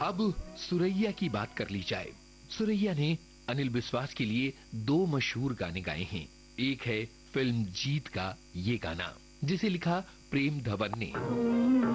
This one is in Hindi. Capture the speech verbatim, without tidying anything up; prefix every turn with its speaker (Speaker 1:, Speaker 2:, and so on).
Speaker 1: अब सुरैया की बात कर ली जाए। सुरैया ने अनिल विश्वास के लिए दो मशहूर गाने गाए हैं। एक है फिल्म जीत का ये गाना, जिसे लिखा प्रेम धवन ने।